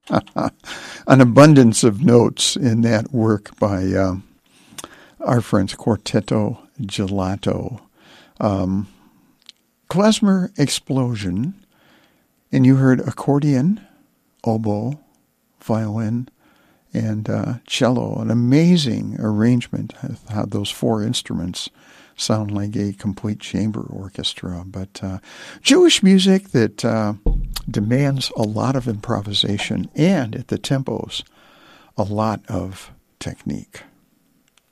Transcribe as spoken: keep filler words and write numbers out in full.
An abundance of notes in that work by um, our friends Quartetto Gelato. Um, Klezmer Explosion, and you heard accordion, oboe, violin, and uh, cello. An amazing arrangement of how those four instruments sound like a complete chamber orchestra. But uh, Jewish music that uh, demands a lot of improvisation and, at the tempos, a lot of technique.